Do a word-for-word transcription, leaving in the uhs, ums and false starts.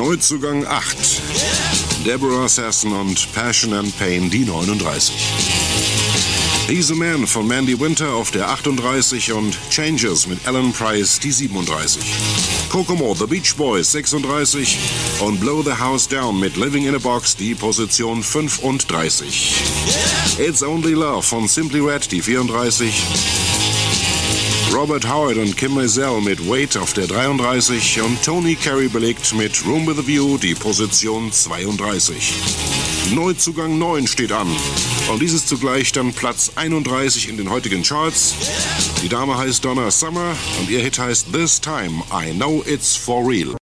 Neuzugang acht. Deborah Sasson und Passion and Pain die neununddreißig. He's a Man von Mandy Winter auf der achtunddreißig und Changes mit Alan Price die siebenunddreißig. Kokomo, The Beach Boys sechsunddreißig und Blow the House Down mit Living in a Box die Position fünfunddreißig. It's Only Love von Simply Red die vierunddreißig. Robert Howard und Kim Maisel mit Wait auf der dreiunddreißig und Tony Carey belegt mit Room with a View die Position zweiunddreißig. Neuzugang neun steht an und dies ist zugleich dann Platz einunddreißig in den heutigen Charts. Die Dame heißt Donna Summer und ihr Hit heißt This Time I Know It's For Real.